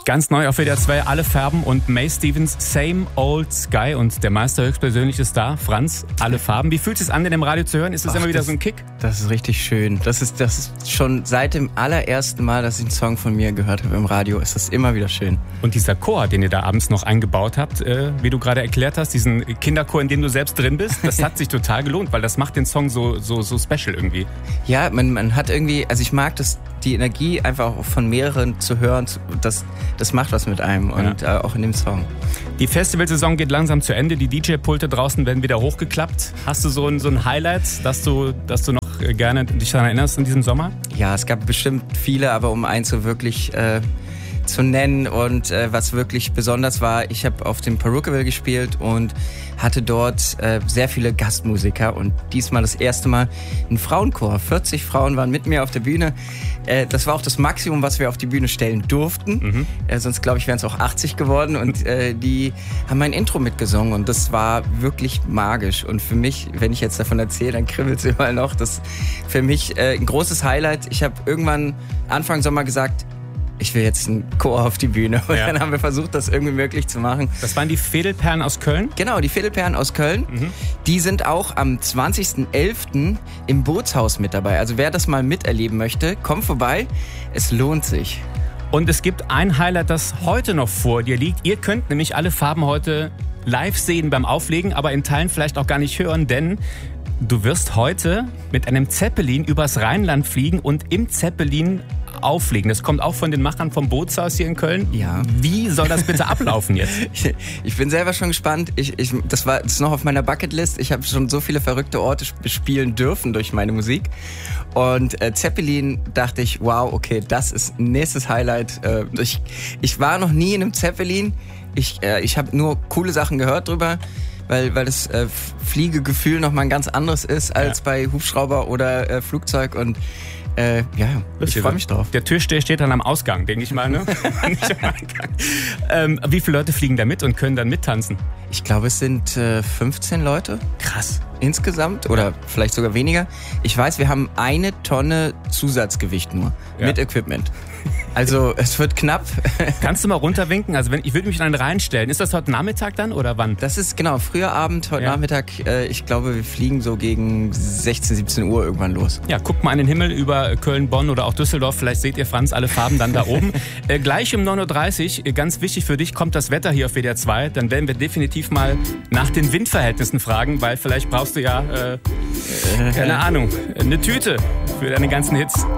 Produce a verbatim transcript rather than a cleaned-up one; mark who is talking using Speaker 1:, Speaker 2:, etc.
Speaker 1: Ganz neu auf W D R zwei, Alle Farben und May Stevens, Same Old Sky. Und der Meister höchstpersönlich ist da, Franz, Alle Farben. Wie fühlt es sich an, den im Radio zu hören? Ist das Ach, immer wieder
Speaker 2: das,
Speaker 1: so ein Kick?
Speaker 2: Das ist richtig schön. Das ist, das ist schon seit dem allerersten Mal, dass ich einen Song von mir gehört habe im Radio, ist das immer wieder schön.
Speaker 1: Und dieser Chor, den ihr da abends noch eingebaut habt, äh, wie du gerade erklärt hast, diesen Kinderchor, in dem du selbst drin bist, das hat sich total gelohnt, weil das macht den Song so, so, so special irgendwie.
Speaker 2: Ja, man, man hat irgendwie, also ich mag das, die Energie einfach auch von mehreren zu hören, das, das macht was mit einem und ja. äh, auch in dem Song.
Speaker 1: Die Festivalsaison geht langsam zu Ende, die D J-Pulte draußen werden wieder hochgeklappt. Hast du so ein, so ein Highlight, dass du, dass du noch gerne dich daran erinnerst in diesem Sommer?
Speaker 2: Ja, es gab bestimmt viele, aber um eins so wirklich äh, zu nennen und äh, was wirklich besonders war, ich habe auf dem Perukaville gespielt und hatte dort äh, sehr viele Gastmusiker und diesmal das erste Mal ein Frauenchor. vierzig Frauen waren mit mir auf der Bühne. Äh, das war auch das Maximum, was wir auf die Bühne stellen durften. Mhm. Äh, sonst, glaube ich, wären es auch achtzig geworden. Und äh, die haben mein Intro mitgesungen und das war wirklich magisch. Und für mich, wenn ich jetzt davon erzähle, dann kribbelt es immer noch. Das ist für mich äh, ein großes Highlight. Ich habe irgendwann Anfang Sommer gesagt, ich will jetzt einen Chor auf die Bühne. Und ja. dann haben wir versucht, das irgendwie möglich zu machen.
Speaker 1: Das waren die Fädelperlen aus Köln?
Speaker 2: Genau, die Fädelperlen aus Köln. Mhm. Die sind auch am zwanzigsten elften im Bootshaus mit dabei. Also wer das mal miterleben möchte, kommt vorbei. Es lohnt sich.
Speaker 1: Und es gibt ein Highlight, das heute noch vor dir liegt. Ihr könnt nämlich Alle Farben heute live sehen beim Auflegen, aber in Teilen vielleicht auch gar nicht hören, denn du wirst heute mit einem Zeppelin übers Rheinland fliegen und im Zeppelin auflegen. Das kommt auch von den Machern vom Bootshaus hier in Köln.
Speaker 2: Ja.
Speaker 1: Wie soll das bitte ablaufen jetzt?
Speaker 2: Ich, ich bin selber schon gespannt. Ich, ich, das war das ist noch auf meiner Bucketlist. Ich habe schon so viele verrückte Orte bespielen dürfen durch meine Musik. Und äh, Zeppelin dachte ich, wow, okay, das ist nächstes Highlight. Äh, ich, ich war noch nie in einem Zeppelin. Ich, äh, ich habe nur coole Sachen gehört drüber. Weil, weil das äh, Fliegegefühl nochmal ein ganz anderes ist als ja. bei Hubschrauber oder äh, Flugzeug und Äh, ja, ich freue mich drauf.
Speaker 1: Der Türsteher steht dann am Ausgang, denke ich mal, ne? Nicht am Eingang. Ähm, wie viele Leute fliegen da mit und können dann mittanzen?
Speaker 2: Ich glaube, es sind äh, fünfzehn Leute.
Speaker 1: Krass.
Speaker 2: Insgesamt oder vielleicht sogar weniger. Ich weiß, wir haben eine Tonne Zusatzgewicht nur ja. mit Equipment. Also es wird knapp.
Speaker 1: Kannst du mal runterwinken? Also wenn ich würde mich dann reinstellen. Ist das heute Nachmittag dann oder wann?
Speaker 2: Das ist genau früher Abend, heute ja. Nachmittag. Äh, ich glaube, wir fliegen so gegen sechzehn, siebzehn Uhr irgendwann los.
Speaker 1: Ja, guckt mal in den Himmel über Köln, Bonn oder auch Düsseldorf. Vielleicht seht ihr, Franz, Alle Farben dann da oben. äh, gleich um neun Uhr dreißig, ganz wichtig für dich, kommt das Wetter hier auf W D R zwei. Dann werden wir definitiv mal nach den Windverhältnissen fragen, weil vielleicht brauchst du ja, äh, keine Ahnung, eine Tüte für deine ganzen Hits.